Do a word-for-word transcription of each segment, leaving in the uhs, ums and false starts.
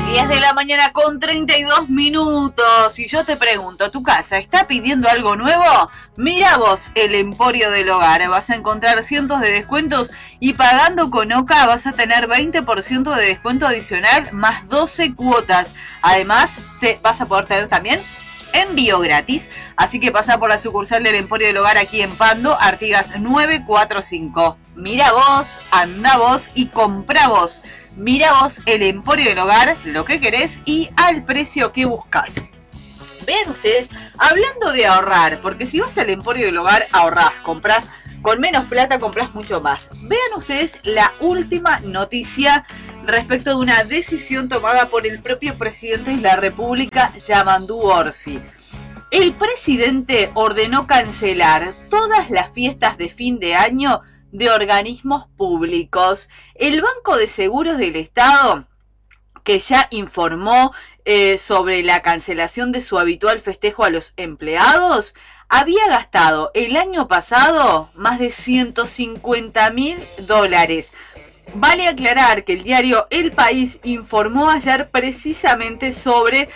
diez de la mañana con treinta y dos minutos. Y yo te pregunto, ¿tu casa está pidiendo algo nuevo? Mira vos, el Emporio del Hogar. Vas a encontrar cientos de descuentos y pagando con OCA vas a tener veinte por ciento de descuento adicional más doce cuotas. Además, te vas a poder tener también envío gratis. Así que pasa por la sucursal del Emporio del Hogar aquí en Pando, Artigas novecientos cuarenta y cinco. Mira vos, anda vos y compra vos. Mira vos, el Emporio del Hogar, lo que querés y al precio que buscas. Vean ustedes, hablando de ahorrar, porque si vas al Emporio del Hogar, ahorrás, comprás con menos plata, comprás mucho más. Vean ustedes la última noticia respecto de una decisión tomada por el propio presidente de la República, Yamandu Orsi. El presidente ordenó cancelar todas las fiestas de fin de año de organismos públicos. El Banco de Seguros del Estado, que ya informó eh, sobre la cancelación de su habitual festejo a los empleados, había gastado el año pasado más de ciento cincuenta mil dólares. Vale aclarar que el diario El País informó ayer precisamente sobre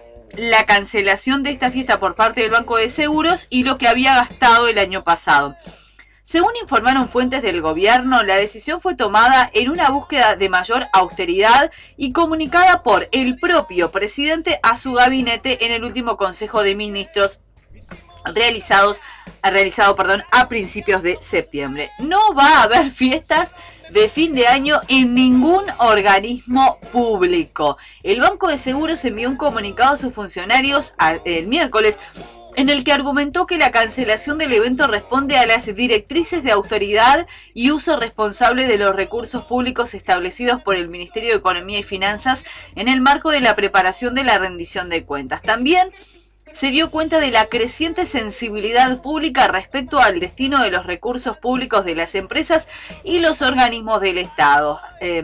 la cancelación de esta fiesta por parte del Banco de Seguros y lo que había gastado el año pasado. Según informaron fuentes del gobierno, la decisión fue tomada en una búsqueda de mayor austeridad y comunicada por el propio presidente a su gabinete en el último Consejo de Ministros realizados, realizado perdón, a principios de septiembre. No va a haber fiestas de fin de año en ningún organismo público. El Banco de Seguros envió un comunicado a sus funcionarios el miércoles en el que argumentó que la cancelación del evento responde a las directrices de autoridad y uso responsable de los recursos públicos establecidos por el Ministerio de Economía y Finanzas en el marco de la preparación de la rendición de cuentas. También se dio cuenta de la creciente sensibilidad pública respecto al destino de los recursos públicos de las empresas y los organismos del Estado. Eh,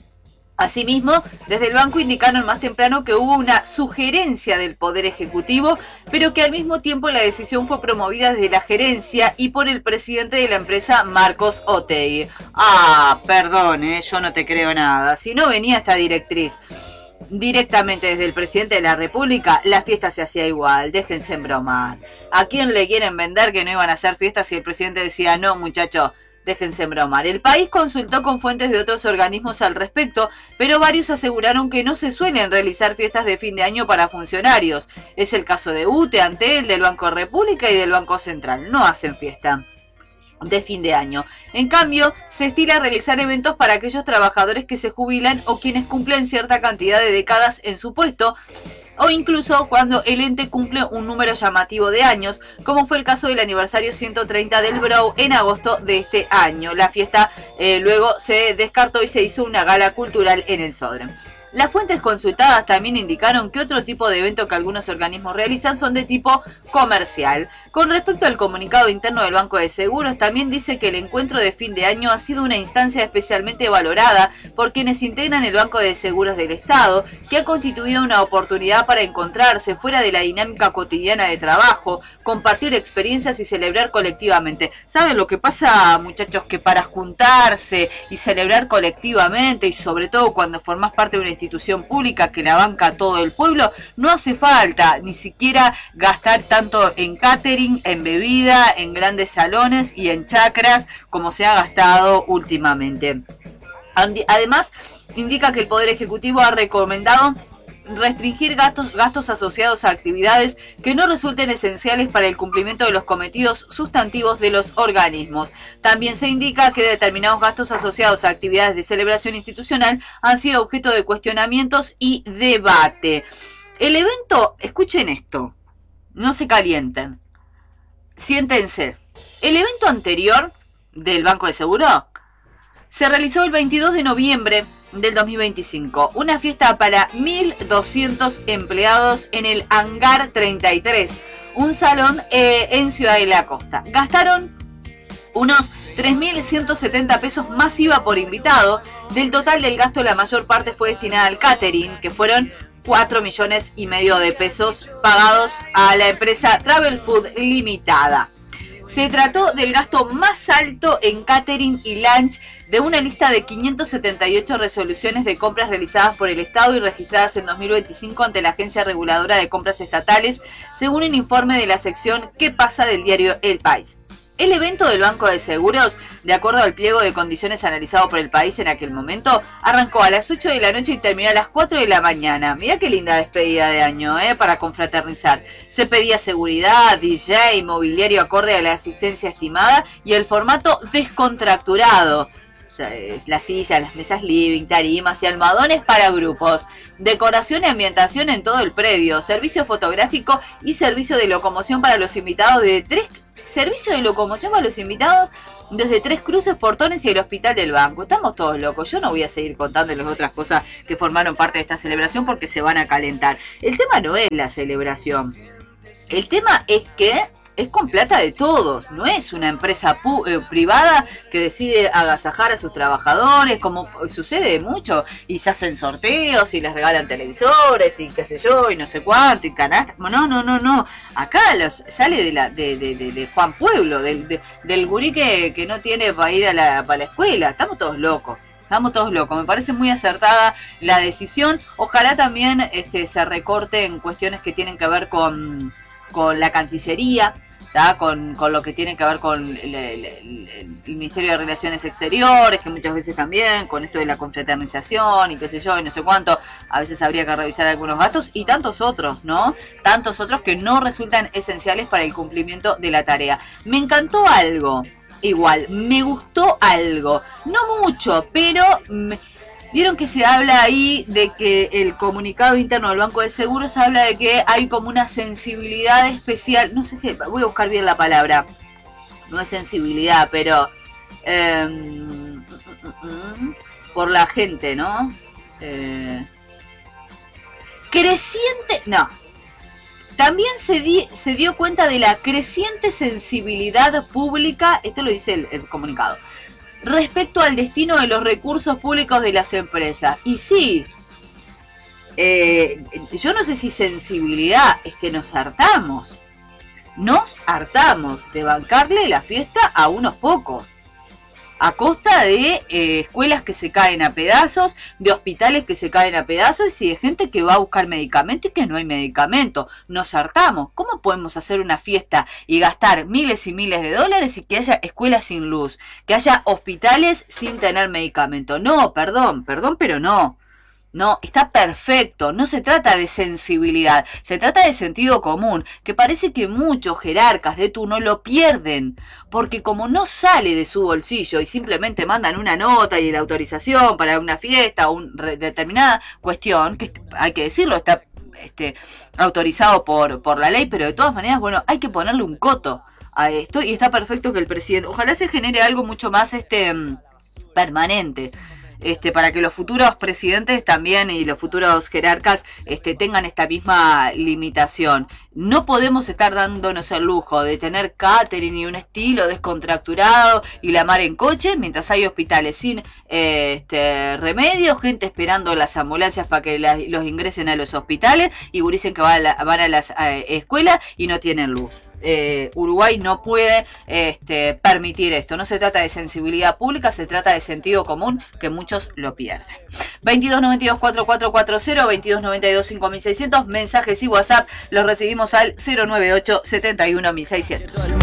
Asimismo, desde el banco indicaron más temprano que hubo una sugerencia del Poder Ejecutivo, pero que al mismo tiempo la decisión fue promovida desde la gerencia y por el presidente de la empresa, Marcos Otegi. Ah, perdón, eh, yo no te creo nada. Si no venía esta directriz directamente desde el presidente de la República, la fiesta se hacía igual. Déjense embromar. ¿A quién le quieren vender que no iban a hacer fiestas si el presidente decía, no, muchachos, déjense bromar? El País consultó con fuentes de otros organismos al respecto, pero varios aseguraron que no se suelen realizar fiestas de fin de año para funcionarios. Es el caso de U T E, Antel, del Banco República y del Banco Central. No hacen fiesta de fin de año. En cambio, se estila realizar eventos para aquellos trabajadores que se jubilan o quienes cumplen cierta cantidad de décadas en su puesto, o incluso cuando el ente cumple un número llamativo de años, como fue el caso del aniversario ciento treinta del B R O en agosto de este año. La fiesta eh, luego se descartó y se hizo una gala cultural en el Sodrem. Las fuentes consultadas también indicaron que otro tipo de evento que algunos organismos realizan son de tipo comercial. Con respecto al comunicado interno del Banco de Seguros, también dice que el encuentro de fin de año ha sido una instancia especialmente valorada por quienes integran el Banco de Seguros del Estado, que ha constituido una oportunidad para encontrarse fuera de la dinámica cotidiana de trabajo, compartir experiencias y celebrar colectivamente. ¿Saben lo que pasa, muchachos? Que para juntarse y celebrar colectivamente, y sobre todo cuando formás parte de una institución pública que la banca todo el pueblo, no hace falta ni siquiera gastar tanto en catering, en bebida, en grandes salones y en chacras como se ha gastado últimamente. Además, indica que el Poder Ejecutivo ha recomendado restringir gastos, gastos asociados a actividades que no resulten esenciales para el cumplimiento de los cometidos sustantivos de los organismos. También se indica que determinados gastos asociados a actividades de celebración institucional han sido objeto de cuestionamientos y debate. El evento, escuchen esto, no se calienten, siéntense. El evento anterior del Banco de Seguro se realizó el veintidós de noviembre del dos mil veinticinco, una fiesta para mil doscientos empleados en el Hangar treinta y tres, un salón eh, en Ciudad de la Costa. Gastaron unos tres mil ciento setenta pesos más I V A por invitado. Del total del gasto, la mayor parte fue destinada al catering, que fueron cuatro millones y medio de pesos pagados a la empresa Travel Food Limitada. Se trató del gasto más alto en catering y lunch de una lista de quinientas setenta y ocho resoluciones de compras realizadas por el Estado y registradas en dos mil veinticinco ante la Agencia Reguladora de Compras Estatales, según un informe de la sección ¿Qué pasa? Del diario El País. El evento del Banco de Seguros, de acuerdo al pliego de condiciones analizado por El País en aquel momento, arrancó a las ocho de la noche y terminó a las cuatro de la mañana. Mirá qué linda despedida de año, ¿eh? Para confraternizar. Se pedía seguridad, D J, mobiliario acorde a la asistencia estimada y el formato descontracturado. Las sillas, las mesas living, tarimas y almohadones para grupos, decoración y ambientación en todo el predio, servicio fotográfico y servicio de locomoción para los invitados de tres servicio de locomoción para los invitados desde Tres Cruces, Portones y el Hospital del Banco. Estamos todos locos. Yo no voy a seguir contándoles otras cosas que formaron parte de esta celebración porque se van a calentar. El tema no es la celebración. El tema es que es con plata de todos, no es una empresa pu- eh, privada que decide agasajar a sus trabajadores, como sucede mucho, y se hacen sorteos y les regalan televisores y qué sé yo, y no sé cuánto, y canastas. No, no, no, no. Acá los, sale de la de, de, de, de Juan Pueblo, del, de, del gurí que, que no tiene para ir a la, para la escuela. Estamos todos locos. Estamos todos locos. Me parece muy acertada la decisión. Ojalá también este, se recorte en cuestiones que tienen que ver con, con la Cancillería. Con, con lo que tiene que ver con el, el, el, el Ministerio de Relaciones Exteriores, que muchas veces también, con esto de la confraternización y qué sé yo, y no sé cuánto, a veces habría que revisar algunos gastos y tantos otros, ¿no? Tantos otros que no resultan esenciales para el cumplimiento de la tarea. Me encantó algo, igual, me gustó algo, no mucho, pero... Me, Vieron que se habla ahí de que el comunicado interno del Banco de Seguros habla de que hay como una sensibilidad especial, no sé si, voy a buscar bien la palabra, no es sensibilidad, pero eh, mm, mm, mm, por la gente, ¿no? Eh, creciente, no. También se, di, se dio cuenta de la creciente sensibilidad pública, esto lo dice el, el comunicado, respecto al destino de los recursos públicos de las empresas. Y sí, eh, yo no sé si sensibilidad, es que nos hartamos. Nos hartamos de bancarle la fiesta a unos pocos. A costa de eh, escuelas que se caen a pedazos, de hospitales que se caen a pedazos y de gente que va a buscar medicamento y que no hay medicamento. Nos hartamos. ¿Cómo podemos hacer una fiesta y gastar miles y miles de dólares y que haya escuelas sin luz? Que haya hospitales sin tener medicamento. No, perdón, perdón, pero no. No, está perfecto, no se trata de sensibilidad, se trata de sentido común, que parece que muchos jerarcas de turno lo pierden, porque como no sale de su bolsillo y simplemente mandan una nota y la autorización para una fiesta o una determinada cuestión, que hay que decirlo, está este, autorizado por, por la ley, pero de todas maneras, bueno, hay que ponerle un coto a esto y está perfecto que el presidente, ojalá se genere algo mucho más este permanente. Este, para que los futuros presidentes también y los futuros jerarcas este, tengan esta misma limitación. No podemos estar dándonos el lujo de tener catering y un estilo descontracturado y la mar en coche, mientras hay hospitales sin eh, este, remedio, gente esperando las ambulancias para que la, los ingresen a los hospitales y dicen que van a, la, van a las eh, escuelas y no tienen luz. Eh, Uruguay no puede este, permitir esto. No se trata de sensibilidad pública, se trata de sentido común, que muchos lo pierden. veintidós noventa y dos cuarenta y cuatro cuarenta, veintidós noventa y dos cinco mil seiscientos, mensajes y WhatsApp los recibimos al cero noventa y ocho setenta y uno mil seiscientos.